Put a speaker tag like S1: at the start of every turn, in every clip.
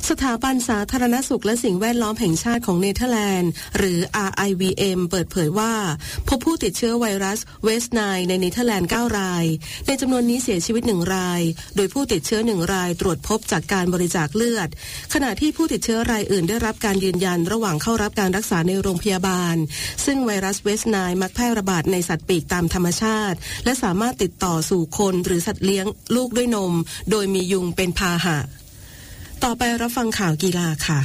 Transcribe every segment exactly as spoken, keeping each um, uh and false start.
S1: สถาบันสาธารณสุขและสิ่งแวดล้อมแห่งชาติของเนเธอร์แลนด์หรือ อาร์ ไอ วี เอ็ม เปิดเผยว่าพบผู้ติดเชื้อไวรัสเวสต์ไนล์ในเนเธอร์แลนด์เก้ารายในจำนวนนี้เสียชีวิตหนึ่งรายโดยผู้ติดเชื้อหนึ่งรายตรวจพบจากการบริจาคเลือดขณะที่ผู้ติดเชื้อรายอื่นได้รับการยืนยันระหว่างเข้ารับการรักษาในโรงพยาบาลซึ่งไวรัสเวสต์ไนล์มักแพร่ระบาดในสัตว์ปีกตามธรรมชาติและสามารถติดต่อสู่คนหรือสัตว์เลี้ยงลูกด้วยนมโดยมียุงเป็นพาหะต่อไปรับฟังข่าวกีฬาค่ะ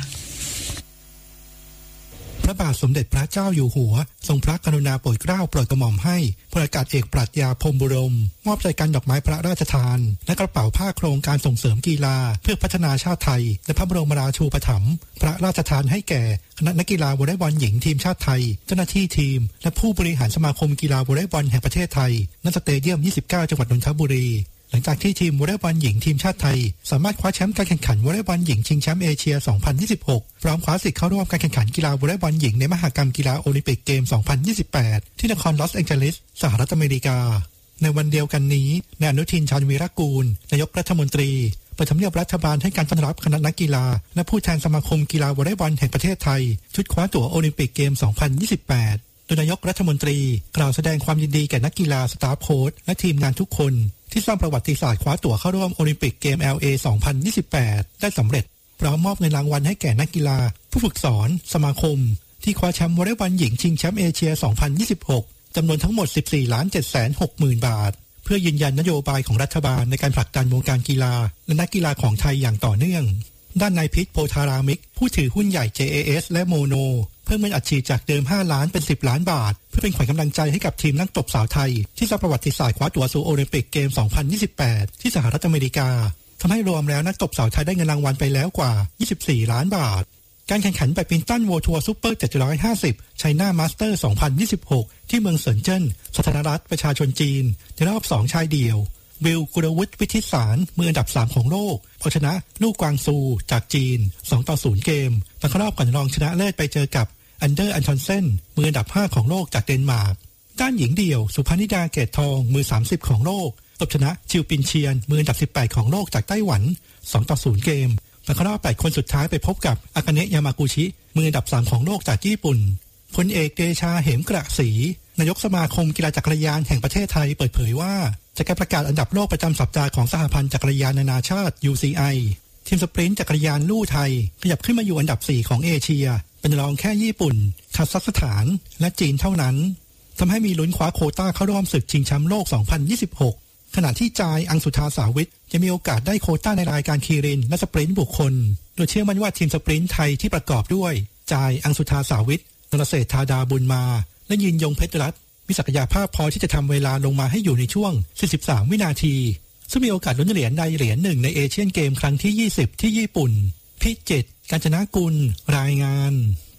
S2: พระบาทสมเด็จพระเจ้าอยู่หัวทรงพระกรุณาโปรดเกล้าโปรดกระหม่อมให้พลอากาศเอกปรัชญาพรหมบุรมมอบใจกันดอกไม้พระราชทานและกระเป๋าผ้าโครงการส่งเสริมกีฬาเพื่อพัฒนาชาติไทยและพระบรมราชูปถัมภ์พระราชทานให้แก่คณะนักกีฬาวอลเลย์บอลหญิงทีมชาติไทยเจ้าหน้าที่ทีมและผู้บริหารสมาคมกีฬาวอลเลย์บอลแห่งประเทศไทยณสเตเดียมยี่สิบเก้าจังหวัดนนทบุรีหลังจากที่ทีมวอลเลย์บอลหญิงทีมชาติไทยสามารถคว้าแชมป์การแข่งขันวอลเลย์บอลหญิงชิงแชมป์เอเชีย สองพันยี่สิบหก พร้อมคว้าสิทธิ์เข้าร่วมการแข่งขันกีฬาวอลเลย์บอลหญิงในมหกรรมกีฬาโอลิมปิกเกม สองพันยี่สิบแปด ที่นครลอสแองเจลิสสหรัฐอเมริกาในวันเดียวกันนี้นายอนุทินชาญวีรกูลนายกรัฐมนตรีเปิดทำเนียบรัฐบาลให้การต้อนรับคณะนักกีฬาและผู้แทนสมาคมกีฬาวอลเลย์บอลแห่งประเทศไทยชุดคว้าตั๋วโอลิมปิกเกม สองพันยี่สิบแปด โดยนายกรัฐมนตรีกล่าวแสดงความยินดีแก่นักกีฬาสตาฟโค้ชและทีมงานทุกคนที่สร้างประวัติศาสตร์คว้าตั๋วเข้าร่วมโอลิมปิกเกม แอล เอ สองพันยี่สิบแปด ได้สำเร็จพร้อมมอบเงินรางวัลให้แก่นักกีฬาผู้ฝึกสอนสมาคมที่คว้าแชมป์วอลเลย์บอลหญิงชิงแชมป์เอเชีย สองพันยี่สิบหก จำนวนทั้งหมด สิบสี่ล้านเจ็ดแสนหกหมื่น บาทเพื่อยืนยันนโยบายของรัฐบาลในการผลักดันวงการกีฬาและนักกีฬาของไทยอย่างต่อเนื่องด้านนายพิษโพธารามิกผู้ถือหุ้นใหญ่ เจ เอ เอส และโมโนเพิ่มเงินอัดฉีดจากเดิมห้าล้านเป็นสิบล้านบาทเพื่อเป็นขวัญกำลังใจให้กับทีมนักตบสาวไทยที่สร้างประวัติศาสตร์คว้าตั๋วสู่โอลิมปิกเกม สองพันยี่สิบแปด ที่สหรัฐอเมริกาทำให้รวมแล้วนักตบสาวไทยได้เงินรางวัลไปแล้วกว่ายี่สิบสี่ล้านบาทการแข่งขันแบดมินตันโวทัวร์ซุปเปอร์เจ็ดร้อยห้าสิบไชน่ามาสเตอร์สองพันยี่สิบหกที่เมืองเซินเจิ้นสาธารณรัฐประชาชนจีนในรอบสองชายเดี่ยววิลกุลวุฒิวิทิศสารมืออันดับสามของโลกเอาชนะลู่กวางซูจากจีน สองต่อศูนย์ เกมและเข้ารอบก่อนรองชนะเลิศไปเจอกับอันเดอร์อันทอนเซนมืออันดับห้าของโลกจากเดนมาร์กด้านหญิงเดี่ยวสุพนิดาเกตทองมือสามสิบของโลกตบชนะชิวปินเชียนมืออันดับสิบแปดของโลกจากไต้หวัน สองต่อศูนย์ เกมและเข้ารอบแปดคนสุดท้ายไปพบกับอากาเนะยามากุชิมืออันดับสามของโลกจากญี่ปุ่นพลเอกเดชาเหมกระศรีนายกสมาคมกีฬาจักรยานแห่งประเทศไทยเปิดเผยว่าจากการประกาศอันดับโลกประจำสัปดาห์ของสหพันธ์จักรยานนานาชาติ ยู ซี ไอ ทีมสปรินต์จักรยานลู่ไทยขยับขึ้นมาอยู่อันดับสี่ของเอเชียเป็นรองแค่ญี่ปุ่นคาซัคสถานและจีนเท่านั้นทำให้มีลุ้นคว้าโควต้าเข้าร่วมศึกชิงแชมป์โลก สองพันยี่สิบหก ขณะที่จายอังสุธาสาวิทจะมีโอกาสได้โควต้าในรายการคีรินและสปรินต์บุคคลโดยเชื่อมั่นว่าทีมสปรินต์ไทยที่ประกอบด้วยจายอังสุธาสาวิทนรเศรษฐธาดาบุญมาและยืนยงเพชรรัตน์มีศักยภาพพอที่จะทำเวลาลงมาให้อยู่ในช่วงสี่สิบสามวินาทีซึ่งมีโอกาสลุ้นเหรียญใดเหรียญหนึ่งในเอเชียนเกมครั้งที่ยี่สิบที่ญี่ปุ่นพิจิตรกาญจนกุลรายงาน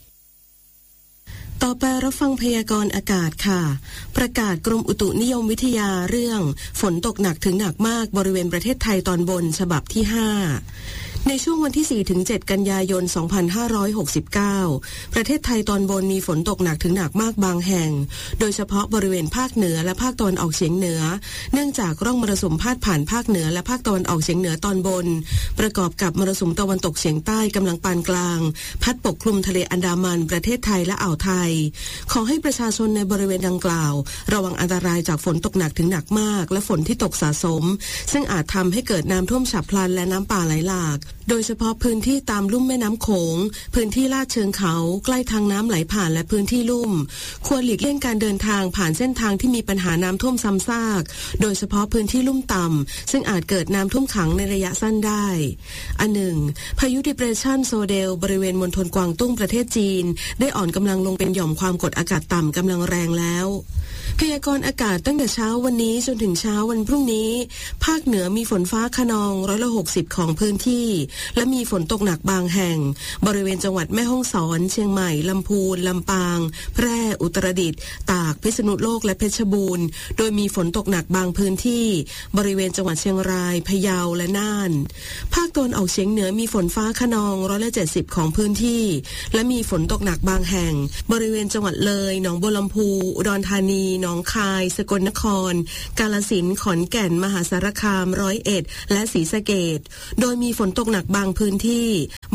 S1: ต่อไปรับฟังพยากรณ์อากาศค่ะประกาศกรมอุตุนิยมวิทยาเรื่องฝนตกหนักถึงหนักมากบริเวณประเทศไทยตอนบนฉบับที่ห้าในช่วงวันที่ สี่ถึงเจ็ด กันยายน สองพันห้าร้อยหกสิบเก้า ประเทศไทยตอนบนมีฝนตกหนักถึงหนักมากบางแห่งโดยเฉพาะบริเวณภาคเหนือและภาคตะวันออกเฉียงเหนือเนื่องจากร่องมรสุมพาดผ่านภาคเหนือและภาคตะวันออกเฉียงเหนือตอนบนประกอบกับมรสุมตะวันตกเฉียงใต้กำลังปานกลางพัดปกคลุมทะเลอันดามันประเทศไทยและอ่าวไทยขอให้ประชาชนในบริเวณดังกล่าวระวังอันตรายจากฝนตกหนักถึงหนักมากและฝนที่ตกสะสมซึ่งอาจทำให้เกิดน้ำท่วมฉับพลันและน้ำป่าไหลหลากโดยเฉพาะพื้นที่ตามลุ่มแม่น้ำโขงพื้นที่ลาดเชิงเขาใกล้ทางน้ำไหลผ่านและพื้นที่ลุ่มควรหลีกเลี่ยงการเดินทางผ่านเส้นทางที่มีปัญหาน้ำท่วมซ้ำซากโดยเฉพาะพื้นที่ลุ่มต่ำซึ่งอาจเกิดน้ำท่วมขังในระยะสั้นได้อันหนึ่งพายุ Depression Sodel บริเวณมณฑลกวางตุ้งประเทศจีนได้อ่อนกำลังลงเป็นหย่อมความกดอากาศต่ำกำลังแรงแล้วพยากรณ์อากาศตั้งแต่เช้าวันนี้จนถึงเช้าวันพรุ่งนี้ภาคเหนือมีฝนฟ้าคะนองร้อยละหกสิบของพื้นที่และมีฝนตกหนักบางแห่งบริเวณจังหวัดแม่ฮ่องสอนเชียงใหม่ลำพูนลำปางแพร่อุตรดิตถ์ตากพิษณุโลกและเพชรบูรณ์โดยมีฝนตกหนักบางพื้นที่บริเวณจังหวัดเชียงรายพะเยาและน่านภาคตะวันออกเฉียงเหนือมีฝนฟ้าคะนองร้อยละเจ็ดสิบของพื้นที่และมีฝนตกหนักบางแห่งบริเวณจังหวัดเลยหนองบัวลำพูอุดรธานีหนองคายสกลนครกาฬสินธุ์ขอนแก่นมหาสารคามร้อยเอ็ดและศรีสะเกษโดยมีฝนตกหนักบางพื้นที่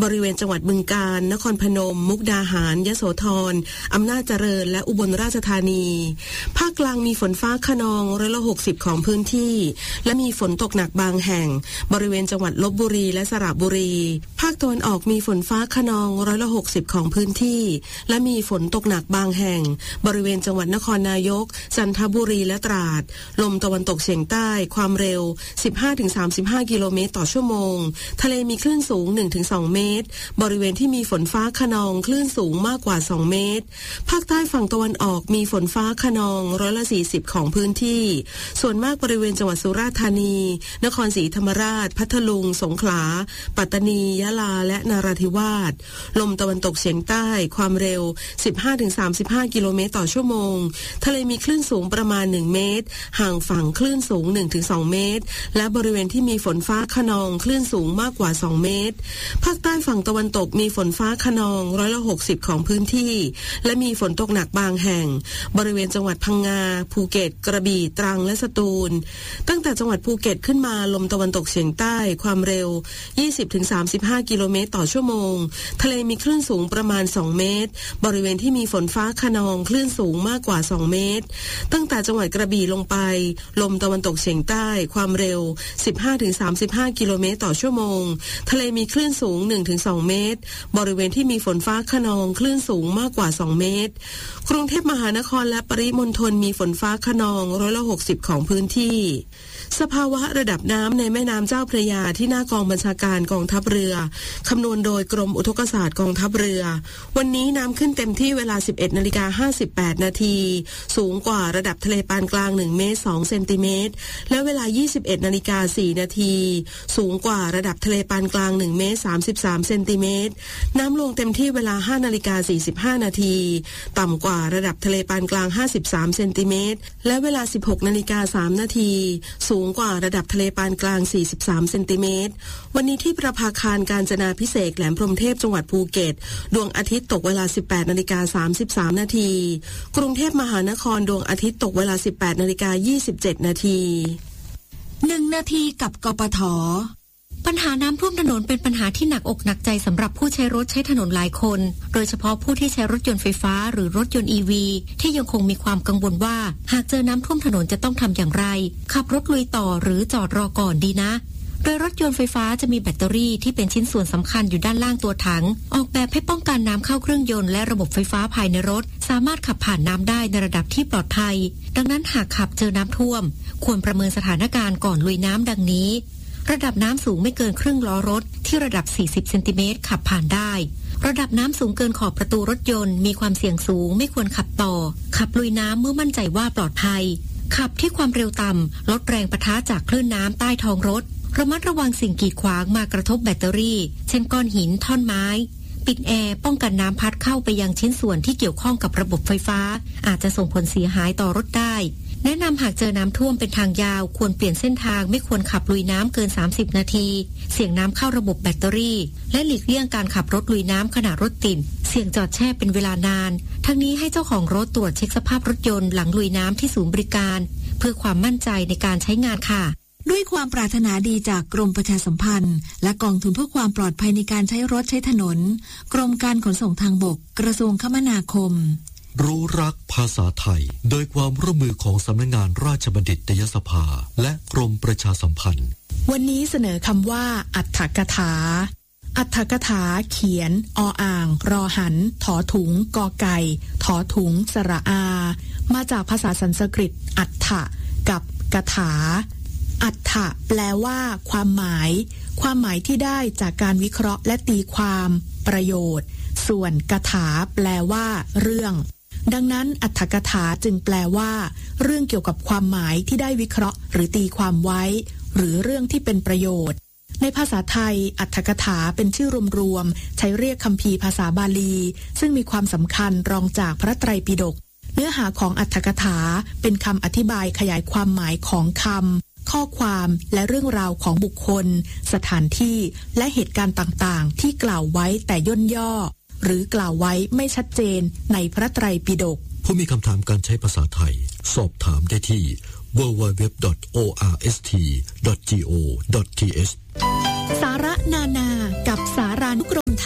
S1: บริเวณจังหวัดบึงกาฬนครพนมมุกดาหารยโสธรอำนาจเจริญและอุบลราชธานีภาคกลางมีฝนฟ้าคะนองร้อยละหกสิบของพื้นที่และมีฝนตกหนักบางแห่งบริเวณจังหวัดลพบุรีและสระบุรีภาคตะวันออกมีฝนฟ้าคะนองร้อยละหกสิบของพื้นที่และมีฝนตกหนักบางแห่งบริเวณจังหวัดนครนายกจันทบุรีและตราดลมตะวันตกเฉียงใต้ความเร็ว สิบห้าถึงสามสิบห้า กิโลเมตรต่อชั่วโมงทะเลมีคลื่นสูง หนึ่งถึงสอง เมตรบริเวณที่มีฝนฟ้าคะนองคลื่นสูงมากกว่าสองเมตรภาคใต้ฝั่งตะวันออกมีฝนฟ้าคะนองร้อยละสี่สิบของพื้นที่ส่วนมากบริเวณจังหวัดสุราษฎร์ธานีนครศรีธรรมราชพัทลุงสงขลาปัตตานียะลาและนราธิวาสลมตะวันตกเฉียงใต้ความเร็ว สิบห้าถึงสามสิบห้า กิโลเมตรต่อชั่วโมงทะเลมีคลื่นสูงประมาณหนึ่งเมตรห่างฝั่งคลื่นสูง หนึ่งถึงสอง เมตรและบริเวณที่มีฝนฟ้าคะนองคลื่นสูงมากกว่าสองเมตรภาคใต้ฝั่งตะวันตกมีฝนฟ้าคะนองร้อยละหกสิบของพื้นที่และมีฝนตกหนักบางแห่งบริเวณจังหวัดพังงาภูเก็ตกระบี่ตรังและสตูลตั้งแต่จังหวัดภูเก็ตขึ้นมาลมตะวันตกเฉียงใต้ความเร็ว ยี่สิบถึงสามสิบห้า กิโลเมตรต่อชั่วโมงทะเลมีคลื่นสูงประมาณสองเมตรบริเวณที่มีฝนฟ้าคะนองคลื่นสูงมากกว่าสองเมตรตั้งแต่จังหวัดกระบี่ลงไปลมตะวันตกเฉียงใต้ความเร็ว สิบห้าถึงสามสิบห้า กิโลเมตรต่อชั่วโมงทะเลมีคลื่นสูง หนึ่งถึงสอง เมตรบริเวณที่มีฝนฟ้าคะนองคลื่นสูงมากกว่าสองเมตรกรุงเทพมหานครและปริมณฑลมีฝนฟ้าคะนองร้อยละหกสิบของพื้นที่สภาวะระดับน้ำในแม่น้ำเจ้าพระยาที่หน้ากองบัญชาการกองทัพเรือคำนวณโดยกรมอุทกศาสตร์กองทัพเรือวันนี้น้ำขึ้นเต็มที่เวลา สิบเอ็ดนาฬิกาห้าสิบแปด นาทีสูงกว่าระดับทะเลปานกลางหนึ่งเมตรสองเซนติเมตรและเวลา ยี่สิบเอ็ดนาฬิกาสี่ นาทีสูงกว่าระดับทะเลปานกลางหนึ่งเมตรสามสิบสามเซนติเมตรน้ำลงเต็มที่เวลา ห้านาฬิกาสี่สิบห้า นาทีต่ำกว่าระดับทะเลปานกลางห้าสิบสามเซนติเมตรและเวลา สิบหกนาฬิกาสาม นาทีสูงกว่าระดับทะเลปานกลางสี่สิบสามเซนติเมตรวันนี้ที่ประภาคารกาญจนาภิเษกแหลมพรหมเทพจังหวัดภูเก็ตดวงอาทิตย์ตกเวลา สิบแปดนาฬิกาสามสิบสาม นาทีกรุงเทพมหานครดวงอาทิตย์ตกเวลา สิบแปดนาฬิกายี่สิบเจ็ด นาที
S3: หนึ่งนาทีกับกปท.ปัญหาน้ำท่วมถนนเป็นปัญหาที่หนักอกหนักใจสำหรับผู้ใช้รถใช้ถนนหลายคนโดยเฉพาะผู้ที่ใช้รถยนต์ไฟฟ้าหรือรถยนต์ อี วี ที่ยังคงมีความกังวลว่าหากเจอน้ำท่วมถนนจะต้องทำอย่างไรขับรถลุยต่อหรือจอดรอก่อนดีนะโดยรถยนต์ไฟฟ้าจะมีแบตเตอรี่ที่เป็นชิ้นส่วนสำคัญอยู่ด้านล่างตัวถังออกแบบให้ป้องกันน้ำเข้าเครื่องยนต์และระบบไฟฟ้าภายในรถสามารถขับผ่านน้ำได้ในระดับที่ปลอดภัยดังนั้นหากขับเจอน้ำท่วมควรประเมินสถานการณ์ก่อนลุยน้ำดังนี้ระดับน้ำสูงไม่เกินครึ่งล้อรถที่ระดับสี่สิบเซนติเมตรขับผ่านได้ระดับน้ำสูงเกินขอบประตูรถยนต์มีความเสี่ยงสูงไม่ควรขับต่อขับลุยน้ำเมื่อมั่นใจว่าปลอดภัยขับที่ความเร็วต่ำลดแรงปะทะจากคลื่นน้ำใต้ท้องรถระมัดระวังสิ่งกีดขวางมากระทบแบตเตอรี่เช่นก้อนหินท่อนไม้ปิดแอร์ป้องกันน้ำพัดเข้าไปยังชิ้นส่วนที่เกี่ยวข้องกับระบบไฟฟ้าอาจจะส่งผลเสียหายต่อรถได้แนะนำหากเจอน้ำท่วมเป็นทางยาวควรเปลี่ยนเส้นทางไม่ควรขับลุยน้ำเกินสามสิบนาทีเสี่ยงน้ำเข้าระบบแบตเตอรี่และหลีกเลี่ยงการขับรถลุยน้ำขณะรถติดเสี่ยงจอดแช่เป็นเวลานานทั้งนี้ให้เจ้าของรถตรวจเช็คสภาพรถยนต์หลังลุยน้ำที่ศูนย์บริการเพื่อความมั่นใจในการใช้งานค่ะ
S4: ด้วยความปรารถนาดีจากกรมประชาสัมพันธ์และกองทุนเพื่อความปลอดภัยในการใช้รถใช้ถนนกรมการขนส่งทางบกกระทรวงคมนาคม
S5: รู้รักภาษาไทยโดยความร่วมมือของสำนักงานราชบัณฑิตยสภาและกรมประชาสัมพันธ์
S6: วันนี้เสนอคำว่าอัตถกถาอัตถกถาเขียนออ่างรอหันถอถุงกอไก่ถอถุงสระอามาจากภาษาสันสกฤตอัตถะกับกถาอัตถะแปลว่าความหมายความหมายที่ได้จากการวิเคราะห์และตีความประโยชน์ส่วนกถาแปลว่าเรื่องดังนั้นอัตถกถาจึงแปลว่าเรื่องเกี่ยวกับความหมายที่ได้วิเคราะห์หรือตีความไว้หรือเรื่องที่เป็นประโยชน์ในภาษาไทยอัตถกถาเป็นชื่อรวมๆใช้เรียกคัมภีร์ภาษาบาลีซึ่งมีความสำคัญรองจากพระไตรปิฎกเนื้อหาของอัตถกถาเป็นคำอธิบายขยายความหมายของคำข้อความและเรื่องราวของบุคคลสถานที่และเหตุการณ์ต่างๆที่กล่าวไว้แต่ย่นย่อหรือกล่าวไว้ไม่ชัดเจนในพระไตรปิฎก
S5: ผู้มีคำถามการใช้ภาษาไทยสอบถามได้ที่ ดับเบิลยู ดับเบิลยู ดับเบิลยู ดอท โอ อาร์ เอส ที ดอท จี โอ ดอท ที เอช
S6: สาระนานากับสารานุกรม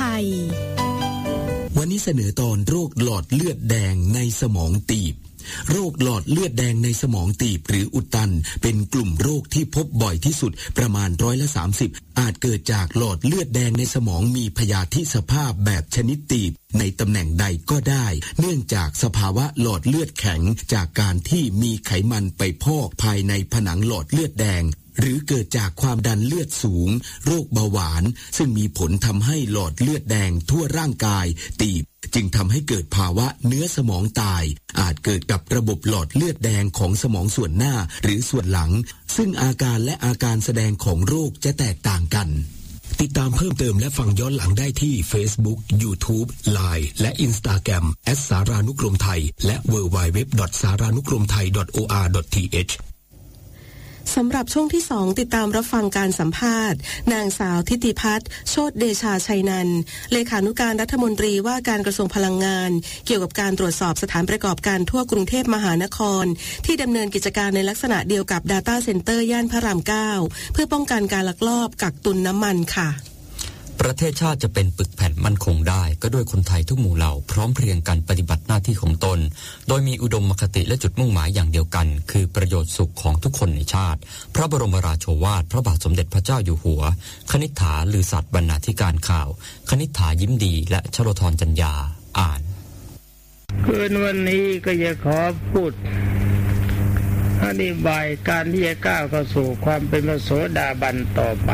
S7: เสนอตอนโรคหลอดเลือดแดงในสมองตีบโรคหลอดเลือดแดงในสมองตีบหรืออุดตันเป็นกลุ่มโรคที่พบบ่อยที่สุดประมาณร้อยละสามสิบอาจเกิดจากหลอดเลือดแดงในสมองมีพยาธิสภาพแบบชนิดตีบในตำแหน่งใดก็ได้เนื่องจากสภาวะหลอดเลือดแข็งจากการที่มีไขมันไปพอกภายในผนังหลอดเลือดแดงหรือเกิดจากความดันเลือดสูงโรคเบาหวานซึ่งมีผลทำให้หลอดเลือดแดงทั่วร่างกายตีบจึงทำให้เกิดภาวะเนื้อสมองตายอาจเกิดกับระบบหลอดเลือดแดงของสมองส่วนหน้าหรือส่วนหลังซึ่งอาการและอาการแสดงของโรคจะแตกต่างกันติดตามเพิ่มเติมและฟังย้อนหลังได้ที่ Facebook YouTube ไลน์ และ Instagram แอท สารานุกรมไทยและ ดับเบิลยู ดับเบิลยู ดับเบิลยู ดอท สารานุกรมไทย ดอท โอ อาร์ ดอท ที เอช
S1: สำหรับช่วงที่สองติดตามรับฟังการสัมภาษณ์นางสาวทิติพัฒน์โชติเดชาชัยนันท์เลขานุการรัฐมนตรีว่าการกระทรวงพลังงานเกี่ยวกับการตรวจสอบสถานประกอบการทั่วกรุงเทพมหานครที่ดำเนินกิจการในลักษณะเดียวกับ Data Center ย่านพระรามเก้าเพื่อป้องกันการลักลอบกักตุนน้ำมันค่ะ
S8: ประเทศชาติจะเป็นปึกแผ่นมั่นคงได้ก็ด้วยคนไทยทุกหมู่เหล่าพร้อมเพรียงกันปฏิบัติหน้าที่ของตนโดยมีอุดมคติและจุดมุ่งหมายอย่างเดียวกันคือประโยชน์สุขของทุกคนในชาติพระบรมราโชวาทพระบาทสมเด็จพระเจ้าอยู่หัวคณิษฐาลือสัตย์บรรณาธิการข่าวคณิษฐายิ้มดีและชโลธรจัญญาอ่าน
S9: คืนวันนี้ก็จะขอพูดอธิบายการที่จะก้าวเข้าสู่ความเป็นพระโสดาบันต่อไป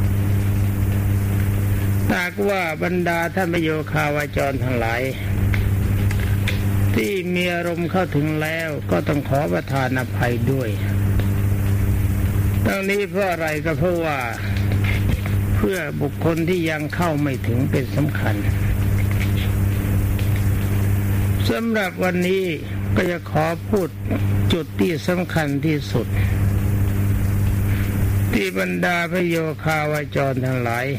S9: หากว่าบรรดาท่านประโยคาวาจรทั้งหลายที่มีอารมณ์เข้าถึงแล้วก็ต้องขอประทานอภัยด้วยทั้งนี้เพราะอะไรก็เพราะว่าเพื่อบุคคลที่ยังเข้าไม่ถึงเป็นสำคัญสำหรับวันนี้ก็จะขอพูดจุดที่สำคัญที่สุดที่บรรดาพระโยคาวาจรทั้งหลาย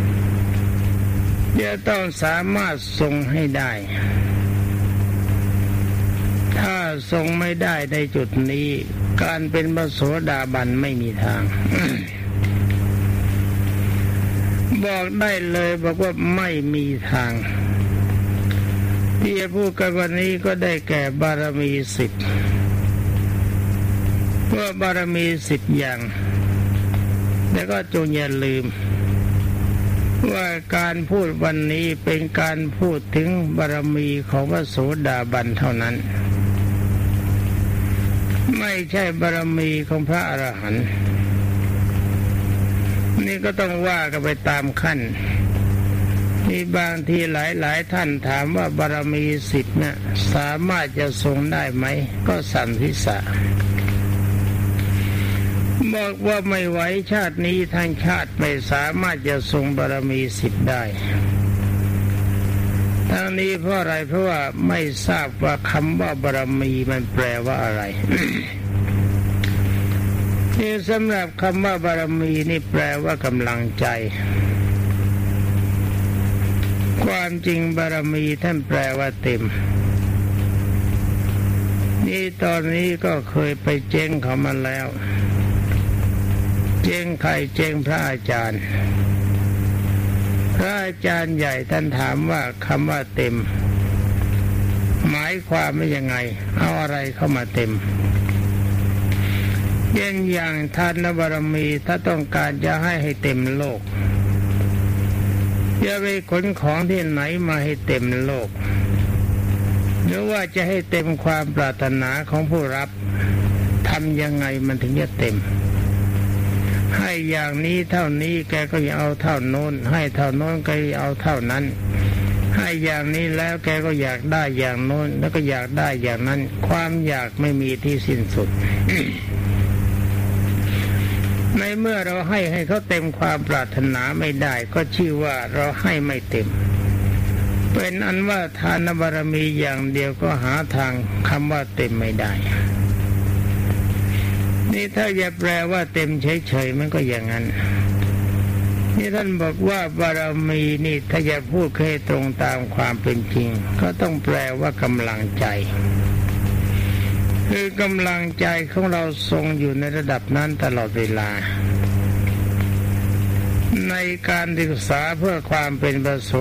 S9: จะต้องสามารถทรงให้ได้ถ้าทรงไม่ได้ในจุดนี้การเป็นพระโสดาบันไม่มีทาง บอกได้เลยบอกว่าไม่มีทางที่จะพูดกันวันนี้ก็ได้แก่บารมีสิบว่าบารมีสิบอย่างแล้วก็จงอย่าลืมว่าการพูดวันนี้เป็นการพูดถึงบารมีของพระโสดาบันเท่านั้นไม่ใช่บารมีของพระอรหันต์นี่ก็ต้องว่ากันไปตามขั้นมีบางทีหลายๆท่านถามว่าบารมีสิบเนี่ยสามารถจะทรงได้ไหมก็สั่นศีรษะบอกว่าไม่ไหวชาตินี้ทั้งชาติไม่สามารถจะทรงบารมีสิบได้ทั้งนี้เพราะอะไรเพราะว่าไม่ทราบว่าคำว่าบารมีมันแปลว่าอะไร นี่สำหรับคำว่าบารมีนี่แปลว่ากำลังใจความจริงบารมีท่านแปลว่าเต็มนี่ตอนนี้ก็เคยไปเจ๊งเขามาแล้วเจ๊งใครเจ๊งพระอาจารย์พระอาจารย์ใหญ่ท่านถามว่าคำว่าเต็มหมายความว่ายังไงเอาอะไรเข้ามาเต็มเช่นอย่างทานบารมีถ้าต้องการจะให้ให้เต็มโลกอย่าไปขนของที่ไหนมาให้เต็มโลกหรือว่าจะให้เต็มความปรารถนาของผู้รับทำยังไงมันถึงจะเต็มให้อย่างนี้เท่านี้แกก็อย่าเอาเท่าโน้นให้เท่าโน้นก็เอาเท่านั้นให้อย่างนี้แล้วแกก็อยากได้อย่างโน้นแล้วก็อยากได้อย่างนั้นความอยากไม่มีที่สิ้นสุด ในเมื่อเราให้ให้เขาเต็มความปรารถนาไม่ได้ก็ชื่อว่าเราให้ไม่เต็มเป็นอันว่าทานบารมีอย่างเดียวก็หาทางคำว่าเต็มไม่ได้นี่ถ้าจะแปลว่าเต็มเฉยๆมันก็อย่างนั้นนี่ท่านบอกว่าบารมีนี่ถ้าจะพูดให้ตรงตามความเป็นจริงก็ต้องแปลว่ากำลังใจคือกำลังใจของเราทรงอยู่ในระดับนั้นตลอดเวลาในการศึกษาเพื่อความเป็นพระโส